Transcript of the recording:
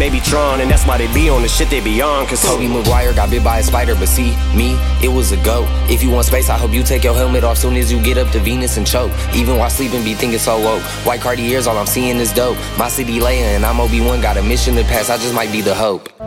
Baby Tron, and that's why they be on the shit they be on. Cause Tobey Maguire got bit by a spider, but see, me, it was a goat. If you want space, I hope you take your helmet off soon as you get up to Venus and choke. Even while sleeping, be thinking so woke. White Cartiers, all I'm seeing is dope. My city laying, and I'm Obi-Wan, got a mission to pass, I just might be the hope.